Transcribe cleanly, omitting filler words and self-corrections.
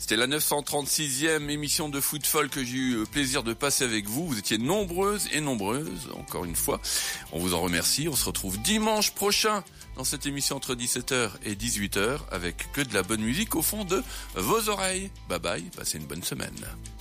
C'était la 936e émission de Footfall que j'ai eu plaisir de passer avec vous. Vous étiez nombreuses et nombreuses, encore une fois. On vous en remercie. On se retrouve dimanche prochain dans cette émission entre 17h et 18h avec que de la bonne musique au fond de vos oreilles. Bye bye, passez une bonne semaine.